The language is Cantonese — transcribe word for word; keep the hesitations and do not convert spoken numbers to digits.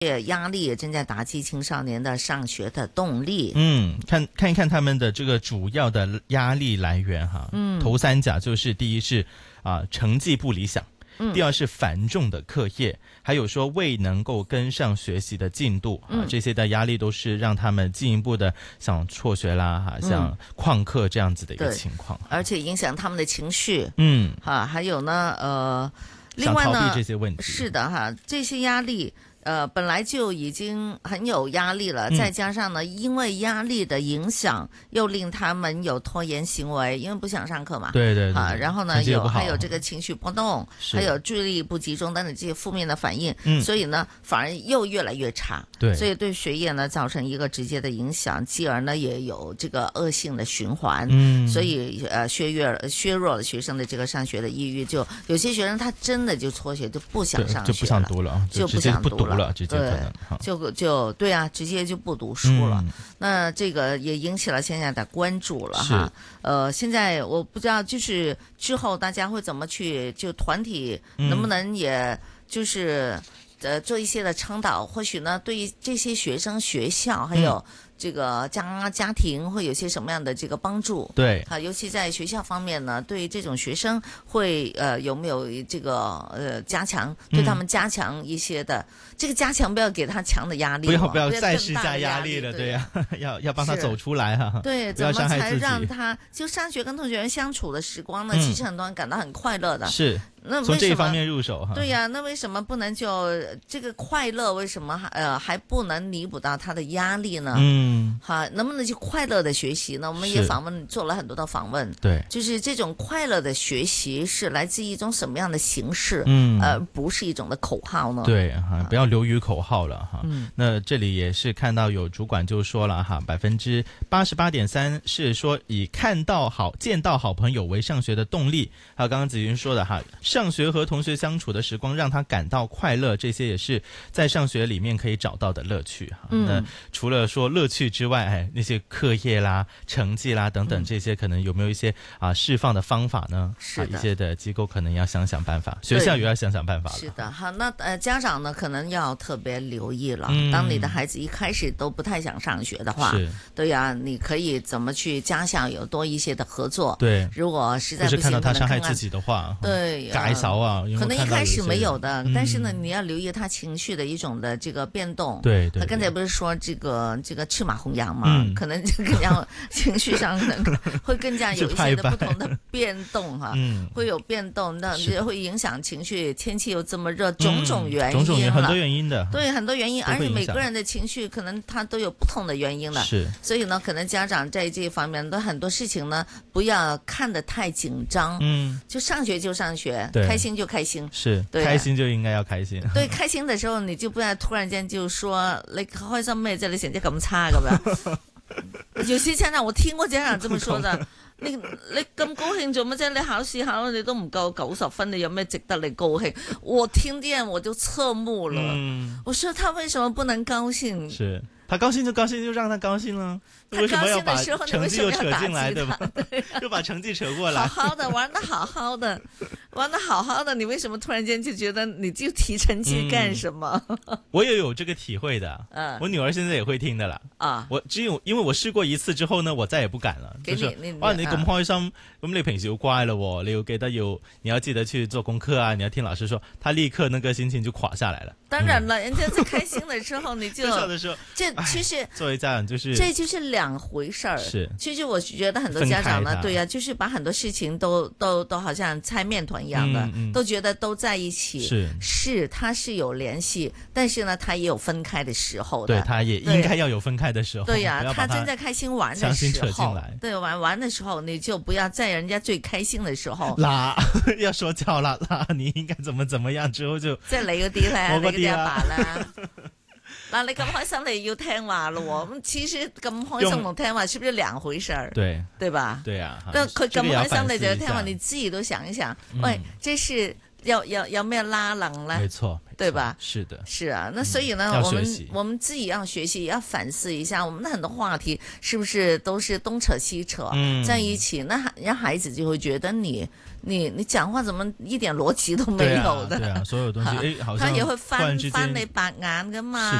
压力也正在打击青少年的上学的动力。 嗯，看看一看他们的这个主要的压力来源哈。嗯，头三甲就是第一是啊、呃、成绩不理想。第二是繁重的课业，还有说未能够跟上学习的进度、嗯、啊，这些的压力都是让他们进一步的想辍学啦，哈、嗯，像旷课这样子的一个情况， 而且影响他们的情绪， 嗯， 哈，还有呢，呃，另外呢， 想逃避这些问题， 是的哈，这些压力。呃，本来就已经很有压力了，再加上呢，因为压力的影响，又令他们有拖延行为，因为不想上课嘛。 对对对。 啊，然后呢，有还有这个情绪波动，还有注意力不集中等等这些负面的反应，嗯，所以呢，反而又越来越差。 对。 所以对学业呢造成一个直接的影响，继而呢也有这个恶性的循环。 嗯。 所以呃，削弱削弱了学生的这个上学的意欲，就有些学生他真的就辍学，就不想上学了， 就不想读了， 就不想读了。 了直接可能就就对啊，直接就不读书了、 嗯。 那这个也引起了现在的关注了哈。呃，现在我不知道，就是之后大家会怎么去，就团体能不能也就是、嗯、呃做一些的倡导，或许呢对于这些学生、学校还有、嗯。这个家家庭会有些什么样的这个帮助？ 对啊，尤其在学校方面呢，对这种学生会呃有没有这个呃加强，对他们加强一些的、嗯、这个加强，不要给他强的压力， 不要不要再施加压力了，对呀、啊，要要帮他走出来哈、啊， 对， 不要伤害自己， 怎么才让他就上学跟同学们相处的时光呢？嗯、其实很多人感到很快乐的， 是。 那从这一方面入手哈， 对呀、啊，那为什么不能就这个快乐？为什么还呃还不能弥补到他的压力呢？ 嗯， 好，能不能去快乐的学习呢？我们也访问做了很多的访问， 对， 就是这种快乐的学习是来自一种什么样的形式？ 嗯， 呃，不是一种的口号呢？ 对哈，不要流于口号了哈。 嗯， 那这里也是看到有主管就说了哈，百分之八十八点三是说以看到好、见到好朋友为上学的动力。还有刚刚子云说的哈。上学和同学相处的时光让他感到快乐，这些也是在上学里面可以找到的乐趣哈、嗯。那除了说乐趣之外，哎，那些课业啦、成绩啦等等这些，可能有没有一些啊释放的方法呢？ 是的、 啊，一些的机构可能要想想办法，学校也要想想办法了。 是的，好，那呃家长呢可能要特别留意了、 嗯。 当你的孩子一开始都不太想上学的话，对呀、啊，你可以怎么去家校有多一些的合作？ 对， 如果实在不行， 不是看到他伤害自己的话， 对。 改少啊， 可能一开始没有的、嗯，但是呢，你要留意他情绪的一种的这个变动。 对对。 他刚才不是说这个这个赤马红羊嘛、嗯，可能就更加情绪上可能会更加有一些的不同的变动哈， 嗯， 会有变动，那会影响情绪。天气又这么热，种种原因、 嗯，种种很多原因的， 对，很多原因，而且每个人的情绪可能他都有不同的原因的。 是。 所以呢，可能家长在这一方面的很多事情呢，不要看得太紧张。 嗯， 就上学就上学，开心就开心， 是，對、啊，開心就應該要開心。 對，開心的時候你就不要突然間就說你開心咩啫？你成績咁差咁樣。有些家長我聽過家長這麼說的，你你咁高興做乜啫？你考試考你都唔夠九十分，你有咩值得你高興？我聽見我就側目了、嗯，我說他為什麼不能高興？ 是。他高興就高興，就讓他高興了。為什麼要把成績又扯進來，對吧？對啊、又把成績扯過來。 好好的玩得好好的，玩得好好的，你為什麼突然間就覺得你就提成績幹什麼？ 嗯、我也有這個體會的。嗯，我女兒現在也會聽的啦。 啊， 我只有因為我試過一次之後呢，我再也不敢了。 給你， 就是你哇，你咁開心，咁、啊、你平時要乖了喎，你要記得要，你要記得去做功課啊，你要聽老師說，他立刻那個心情就垮下來了。 當然了，嗯、人家在開心的時候，你就笑的時候， 這其實作為家長就是這就是兩回事兒。 是， 其實我覺得很多家長呢，對呀、啊，就是把很多事情都都都好像猜麵團一樣的、嗯嗯，都覺得都在一起。 是， 是，它是有聯繫，但是呢，它也有分開的時候的。 對，它也應該要有分開的時候。 對呀、啊，他正在開心玩的時候，對，玩玩的時候，你就不要在人家最開心的時候。 啦，要說教啦，啦，你應該怎麼怎麼樣之後就。 即係你嗰啲咧， 我嗰啲阿爸啦。嗱，你咁開心，你要聽話咯。咁其實咁開心同聽話，是不是兩回事兒？ 對， 對吧？ 對啊。 那佢咁開心，你就要聽話，你自己都想一想，嗯、喂，這是有有有咩拉能呢？ 没错， 对吧？ 是的， 是啊，那所以呢， 嗯、 我们习我们自己要学习，要反思一下，我们的很多话题是不是都是東扯西扯、 嗯、 在一起？那讓孩子就會覺得你你你講話怎麼一點邏輯都沒有的？ 對啊，對啊，所有東西誒，好像他也會翻忽然之間翻你白眼噶嘛。